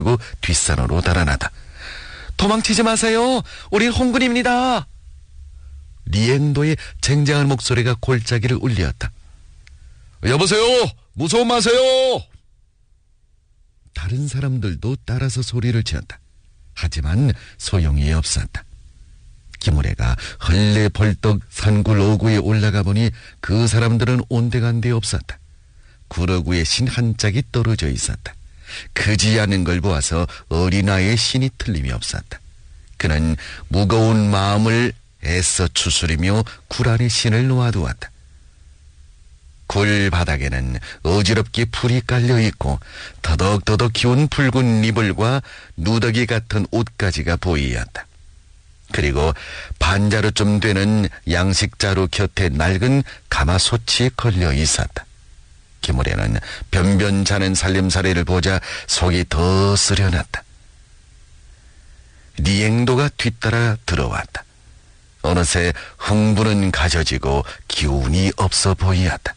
뒷산으로 달아나다. 도망치지 마세요. 우린 홍군입니다. 리앵도의 쟁쟁한 목소리가 골짜기를 울렸다. 여보세요. 무서워 마세요. 다른 사람들도 따라서 소리를 지었다. 하지만 소용이 없었다. 기무래가 헐레벌떡 산굴 어구에 올라가 보니 그 사람들은 온데간데 없었다. 구러구에 신 한 짝이 떨어져 있었다. 크지 않은 걸 보아서 어린아이의 신이 틀림이 없었다. 그는 무거운 마음을 애써 추스리며 굴 안에 신을 놓아두었다. 굴 바닥에는 어지럽게 풀이 깔려있고 더덕더덕 기운 붉은 이불과 누더기 같은 옷가지가 보이었다. 그리고 반자루쯤 되는 양식자루 곁에 낡은 가마솥이 걸려 있었다. 기무래는 변변찮은 살림살이를 보자 속이 더 쓰려났다. 리앵도가 뒤따라 들어왔다. 어느새 흥분은 가져지고 기운이 없어 보이었다.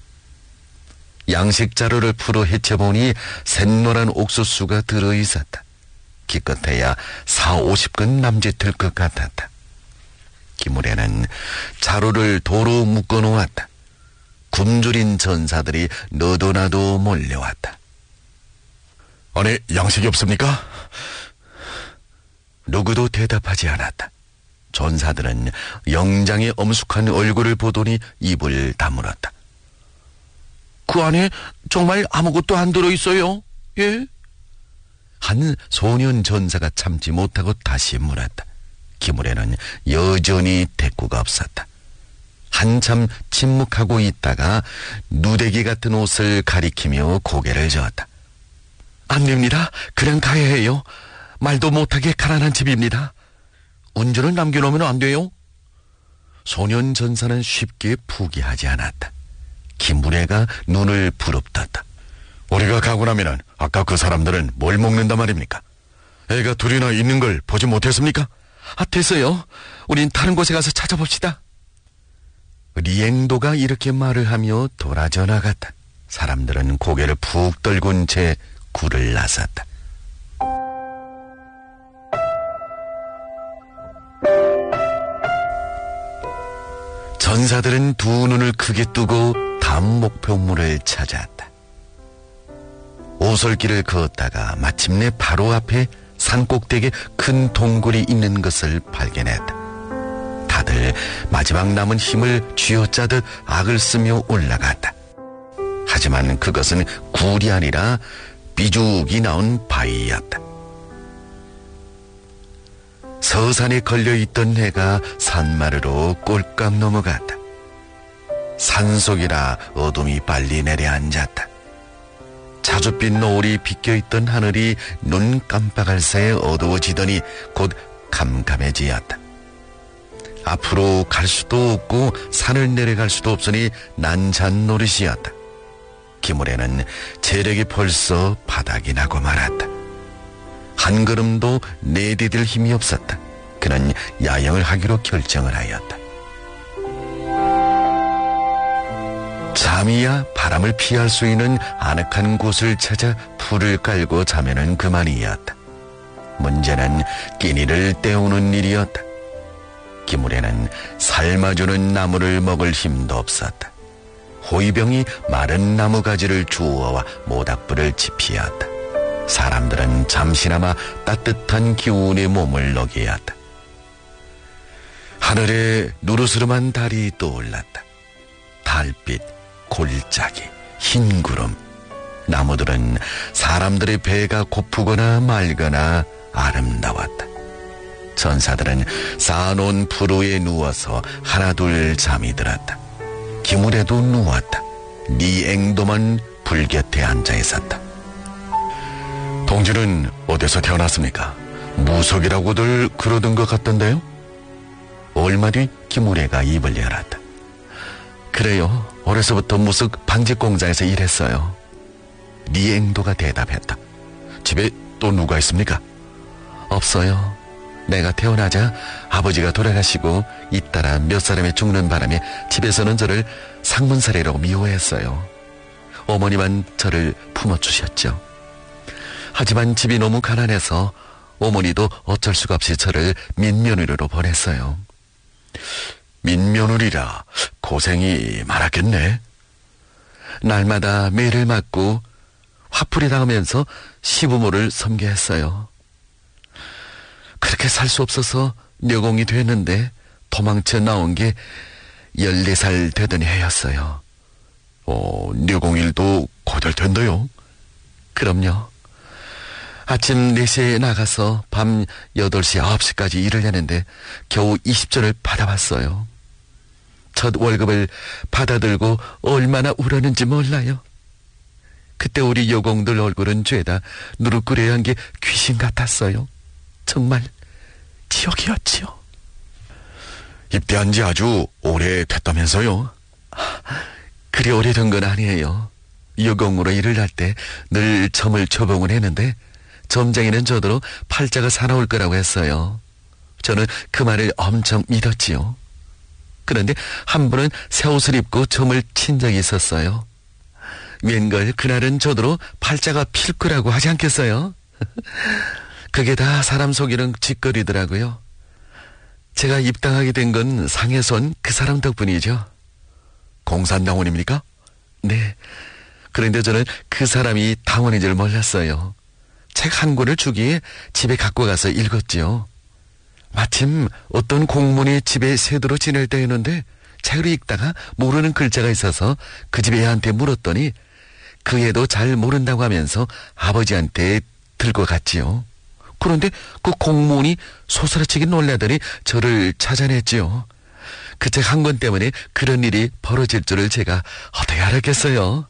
양식자루를 풀어 헤쳐보니 샛노란 옥수수가 들어있었다. 기껏해야 40-50근 남짓될 것 같았다. 기무래는 자루를 도로 묶어놓았다. 굶주린 전사들이 너도나도 몰려왔다. 아니, 양식이 없습니까? 누구도 대답하지 않았다. 전사들은 영장의 엄숙한 얼굴을 보더니 입을 다물었다. 그 안에 정말 아무것도 안 들어있어요? 예? 한 소년 전사가 참지 못하고 다시 물었다. 기무래는 여전히 대꾸가 없었다. 한참 침묵하고 있다가 누대기 같은 옷을 가리키며 고개를 저었다. 안 됩니다. 그냥 가야 해요. 말도 못하게 가난한 집입니다. 운전을 남겨놓으면 안 돼요? 소년 전사는 쉽게 포기하지 않았다. 기무래가 눈을 부릅떴다. 우리가 가고 나면은 아까 그 사람들은 뭘 먹는단 말입니까? 애가 둘이나 있는 걸 보지 못했습니까? 됐어요. 우린 다른 곳에 가서 찾아봅시다. 리앵도가 이렇게 말을 하며 돌아져 나갔다. 사람들은 고개를 푹 떨군 채 굴을 나섰다. 전사들은 두 눈을 크게 뜨고 다음 목표물을 찾았다. 오솔길을 걷다가 마침내 바로 앞에 산꼭대기에 큰 동굴이 있는 것을 발견했다. 다들 마지막 남은 힘을 쥐어짜듯 악을 쓰며 올라갔다. 하지만 그것은 굴이 아니라 비죽이 나온 바위였다. 서산에 걸려있던 해가 산마루로 꼴깍 넘어갔다. 산속이라 어둠이 빨리 내려앉았다. 자줏빛 노을이 비껴있던 하늘이 눈 깜빡할 새에 어두워지더니 곧 캄캄해지었다. 앞으로 갈 수도 없고 산을 내려갈 수도 없으니 난잔 노릇이었다. 기무래는 체력이 벌써 바닥이 나고 말았다. 한 걸음도 내디딜 힘이 없었다. 그는 야영을 하기로 결정을 하였다. 잠이야 바람을 피할 수 있는 아늑한 곳을 찾아 풀을 깔고 자면은 그만이었다. 문제는 끼니를 때우는 일이었다. 기무래는 삶아주는 나무를 먹을 힘도 없었다. 호위병이 마른 나무가지를 주워와 모닥불을 지피었다. 사람들은 잠시나마 따뜻한 기운에 몸을 녹이었다. 하늘에 누르스름한 달이 떠올랐다. 달빛, 골짜기, 흰 구름. 나무들은 사람들의 배가 고프거나 말거나 아름다웠다. 전사들은 쌓아놓은 풀 위에 누워서 하나둘 잠이 들었다. 기무래도 누웠다. 리앵도만 불 곁에 앉아 있었다. 동지는 어디서 태어났습니까? 무석이라고들 그러던 것 같던데요? 얼마 뒤 기무래가 입을 열었다. 그래요. 어려서부터 무석 방직 공장에서 일했어요. 리앵도가 대답했다. 집에 또 누가 있습니까? 없어요. 내가 태어나자 아버지가 돌아가시고 잇따라 몇 사람이 죽는 바람에 집에서는 저를 상문살이라고 미워했어요. 어머니만 저를 품어주셨죠. 하지만 집이 너무 가난해서 어머니도 어쩔 수가 없이 저를 민며느리로 보냈어요. 민며느리라 고생이 많았겠네. 날마다 매를 맞고 화풀이 당하면서 시부모를 섬겨야 했어요. 그렇게 살 수 없어서 녀공이 됐는데 도망쳐 나온 게 14살 되던 해였어요. 녀공일도 고될 텐데요. 그럼요. 아침 4시에 나가서 밤 8시, 9시까지 일을 했는데 겨우 20전을 받아왔어요. 첫 월급을 받아들고 얼마나 울었는지 몰라요. 그때 우리 여공들 얼굴은 죄다 누룩거려한 게 귀신 같았어요. 정말 지옥이었지요. 입대한 지 아주 오래됐다면서요? 그리 오래된 건 아니에요. 여공으로 일을 할 때 늘 점을 초봉을 했는데 점쟁이는 저더러 팔자가 사나울 거라고 했어요. 저는 그 말을 엄청 믿었지요. 그런데 한 번은 새 옷을 입고 점을 친 적이 있었어요. 웬걸 그날은 저더러 팔자가 필 거라고 하지 않겠어요? 그게 다 사람 속이는 짓거리더라고요. 제가 입당하게 된 건 상에서 온 그 사람 덕분이죠. 공산당원입니까? 네. 그런데 저는 그 사람이 당원인 줄 몰랐어요. 책 한 권을 주기에 집에 갖고 가서 읽었지요. 마침 어떤 공문이 집에 새도록 지낼 때였는데 책을 읽다가 모르는 글자가 있어서 그 집 애한테 물었더니 그 애도 잘 모른다고 하면서 아버지한테 들고 갔지요. 그런데 그 공문이 소스라치게 놀라더니 저를 찾아냈지요. 그 책 한 권 때문에 그런 일이 벌어질 줄을 제가 어떻게 알았겠어요.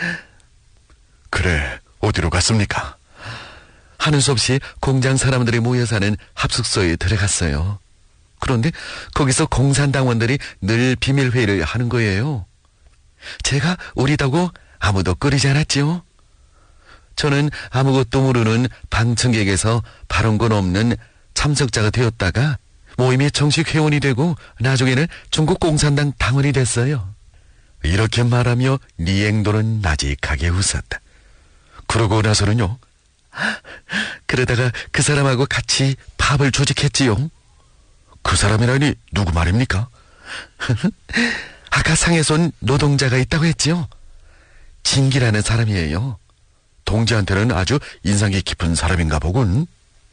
그래, 어디로 갔습니까? 하는 수 없이 공장 사람들이 모여 사는 합숙소에 들어갔어요. 그런데 거기서 공산당원들이 늘 비밀회의를 하는 거예요. 제가 우리다고 아무도 끓이지 않았지요. 저는 아무것도 모르는 방청객에서 발언권 없는 참석자가 되었다가 모임의 정식 회원이 되고 나중에는 중국 공산당 당원이 됐어요. 이렇게 말하며 리앵도는 나직하게 웃었다. 그러고 나서는요. 그러다가 그 사람하고 같이 밥을 조직했지요. 그 사람이라니 누구 말입니까? 아까 상에서 온 노동자가 있다고 했지요. 진기라는 사람이에요. 동지한테는 아주 인상이 깊은 사람인가 보군.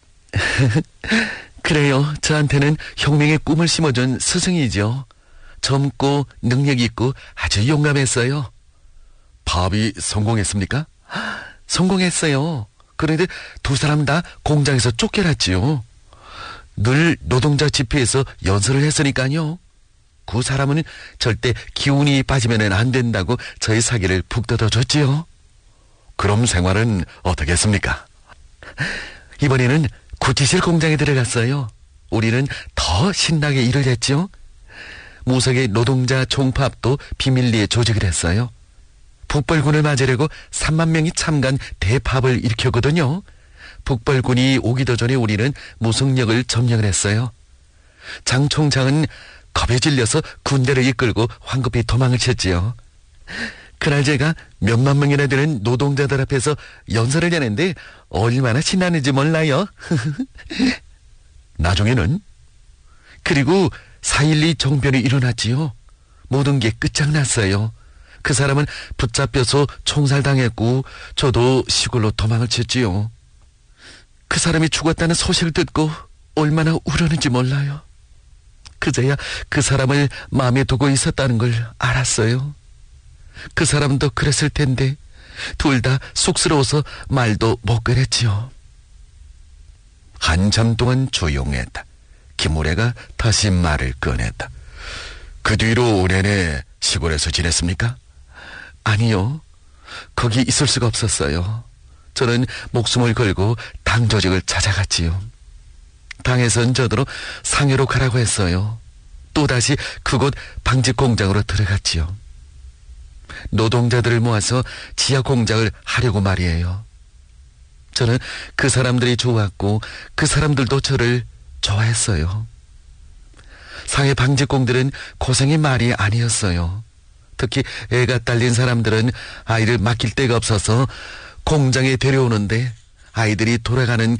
그래요. 저한테는 혁명의 꿈을 심어준 스승이죠. 젊고 능력 있고 아주 용감했어요. 밥이 성공했습니까? 성공했어요. 그런데 두 사람 다 공장에서 쫓겨났지요. 늘 노동자 집회에서 연설을 했으니까요. 그 사람은 절대 기운이 빠지면 안 된다고 저희 사기를 북 뜯어줬지요. 그럼 생활은 어떻게 했습니까? 이번에는 구티실 공장에 들어갔어요. 우리는 더 신나게 일을 했죠. 무석의 노동자 총파업도 비밀리에 조직을 했어요. 북벌군을 맞으려고 3만 명이 참가한 대파업을 일으켰거든요. 북벌군이 오기도 전에 우리는 무석역을 점령을 했어요. 장 총장은 겁에 질려서 군대를 이끌고 황급히 도망을 쳤지요. 그날 제가 몇만 명이나 되는 노동자들 앞에서 연설을 하는데 얼마나 신나는지 몰라요. 나중에는 그리고 4.12 정변이 일어났지요. 모든 게 끝장났어요. 그 사람은 붙잡혀서 총살당했고 저도 시골로 도망을 쳤지요. 그 사람이 죽었다는 소식을 듣고 얼마나 울었는지 몰라요. 그제야 그 사람을 마음에 두고 있었다는 걸 알았어요. 그 사람도 그랬을 텐데 둘 다 쑥스러워서 말도 못 꺼냈지요. 한참 동안 조용했다. 김우래가 다시 말을 꺼냈다. 그 뒤로 내내 시골에서 지냈습니까? 아니요. 거기 있을 수가 없었어요. 저는 목숨을 걸고 당 조직을 찾아갔지요. 당에선 저더러 상해로 가라고 했어요. 또다시 그곳 방직 공장으로 들어갔지요. 노동자들을 모아서 지하 공장을 하려고 말이에요. 저는 그 사람들이 좋았고 그 사람들도 저를 좋아했어요. 상해 방직공들은 고생이 말이 아니었어요. 특히 애가 딸린 사람들은 아이를 맡길 데가 없어서 공장에 데려오는데 아이들이 돌아가는